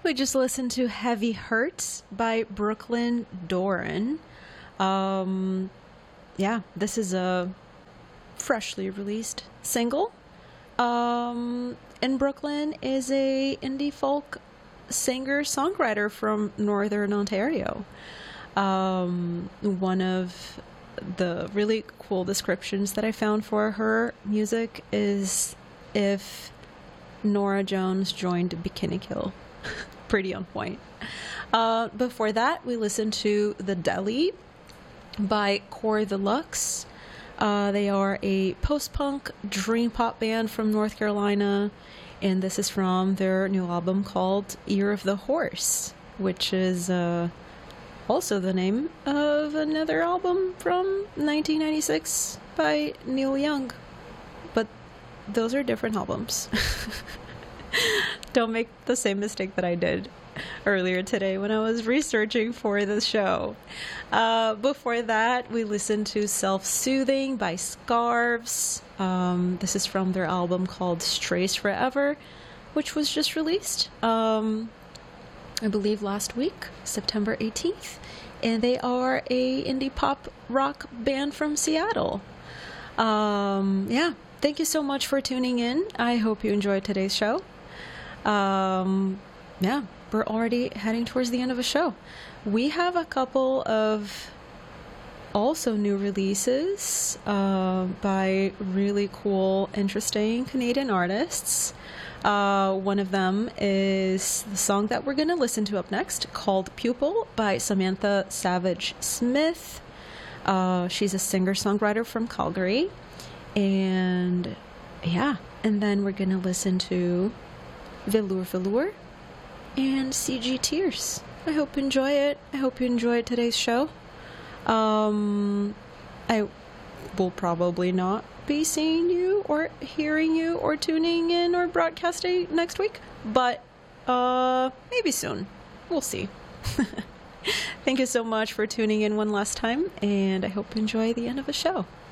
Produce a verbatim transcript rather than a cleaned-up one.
We just listened to Heavy Hurts by Brooklyn Doran. Um, yeah, this is a freshly released single. Um, and Brooklyn is a indie folk singer-songwriter from Northern Ontario. Um, one of the really cool descriptions that I found for her music is if Nora Jones joined Bikini Kill. Pretty on point. Uh, before that, we listened to The Deli by Core the Lux. Uh, they are a post-punk dream pop band from North Carolina, and this is from their new album called Ear of the Horse, which is uh, also the name of another album from nineteen ninety-six by Neil Young. But those are different albums. Don't make the same mistake that I did earlier today when I was researching for the show. Uh, before that, we listened to Self-Soothing by Scarves. Um, this is from their album called Strays Forever, which was just released, um, I believe last week, September eighteenth. And they are a indie pop rock band from Seattle. Um, yeah, thank you so much for tuning in. I hope you enjoyed today's show. Um, yeah, we're already heading towards the end of a show. We have a couple of also new releases uh, by really cool, interesting Canadian artists. Uh, one of them is the song that we're going to listen to up next, called Pupil by Samantha Savage Smith. Uh, she's a singer-songwriter from Calgary. And yeah, and then we're going to listen to Velour Velour and C G Tears. I hope you enjoy it. I hope you enjoyed today's show. Um, I will probably not be seeing you or hearing you or tuning in or broadcasting next week, but uh, maybe soon. We'll see. Thank you so much for tuning in one last time, and I hope you enjoy the end of the show.